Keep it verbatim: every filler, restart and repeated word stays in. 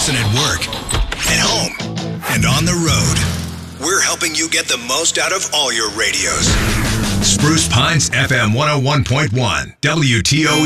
Listen at work, at home, and on the road. We're helping you get the most out of all your radios. Spruce Pines F M one oh one point one, W T O E.